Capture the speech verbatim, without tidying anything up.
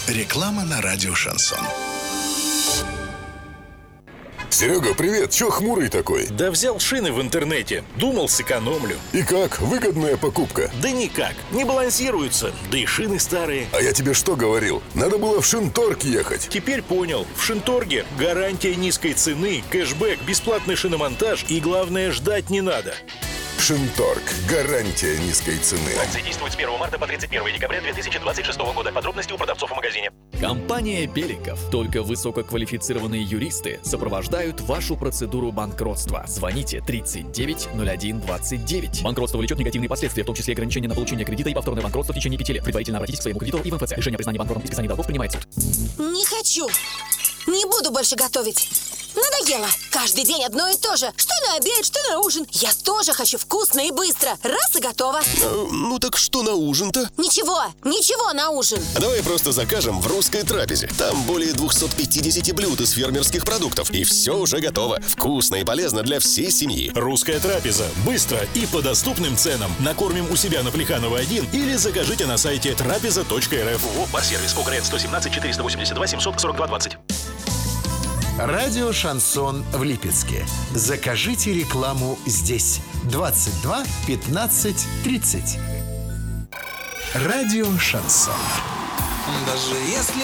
Реклама на радио «Шансон». Серега, привет! Чё хмурый такой? Да взял шины в интернете. Думал, сэкономлю. И как? Выгодная покупка? Да никак. Не балансируются. Да и шины старые. А я тебе что говорил? Надо было в Шинторг ехать. Теперь понял. В Шинторге гарантия низкой цены, кэшбэк, бесплатный шиномонтаж и, главное, ждать не надо. Шинторг. Гарантия низкой цены. Акция действует с первого марта по тридцать первое декабря две тысячи двадцать шестого года. Подробности у продавцов в магазине. Компания «Беликов». Только высококвалифицированные юристы сопровождают вашу процедуру банкротства. Звоните тридцать девять ноль один двадцать девять. Банкротство влечет негативные последствия, в том числе ограничение на получение кредита и повторное банкротство в течение пяти лет. Предварительно обратитесь к своему кредитору и в эм эф цэ. Решение о признании банкротом и списании долгов принимает суд. Не хочу. Не буду больше готовить. Надоело. Каждый день одно и то же. Что на обед, что на ужин. Я тоже хочу вкусно и быстро. Раз и готово. А, ну так что на ужин-то? Ничего, ничего на ужин. А давай просто закажем в «Русской трапезе». Там более двести пятьдесят блюд из фермерских продуктов. И все уже готово. Вкусно и полезно для всей семьи. «Русская трапеза». Быстро и по доступным ценам. Накормим у себя на Плеханова один или закажите на сайте трапеза точка эр эф. ООО «Барсервис». ОГРН сто семнадцать четыреста восемьдесят два семьсот сорок два двадцать. Радио «Шансон» в Липецке. Закажите рекламу здесь. двадцать два пятнадцать тридцать. Радио «Шансон». Даже если